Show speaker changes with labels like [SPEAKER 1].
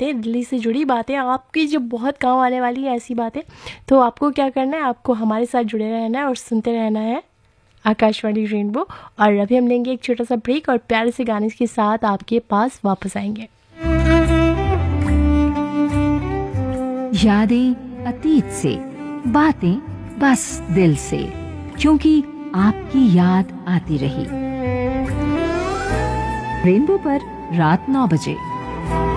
[SPEAKER 1] बातें, दिल्ली से जुड़ी बातें, आपकी जो बहुत काम आने वाली है ऐसी बातें। तो आपको क्या करना है, आपको हमारे साथ जुड़े रहना है और सुनते रहना है आकाशवाणी रेनबो। और अभी हम लेंगे एक छोटा सा ब्रेक और प्यारे से गाने के साथ आपके पास वापस आएंगे।
[SPEAKER 2] यादें अतीत से, बातें बस दिल से, क्योंकि आपकी याद आती रही। रेनबो पर रात 9 बजे।